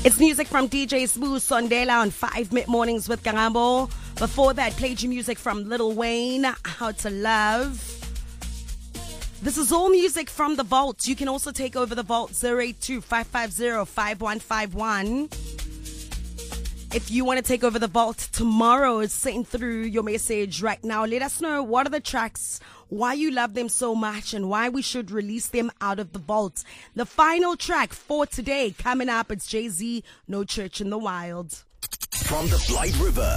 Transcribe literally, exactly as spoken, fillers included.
It's music from D J Smooth Sondela on five Mid Mornings with Kangabo. Before that, played you music from Lil Wayne, How to Love. This is all music from the vault. You can also take over the vault, zero eight two, five five zero, five one five one. If you want to take over the vault tomorrow, send through your message right now. Let us know what are the tracks, why you love them so much, and why we should release them out of the vault. The final track for today coming up, it's Jay-Z, No Church in the Wild. From the Blight River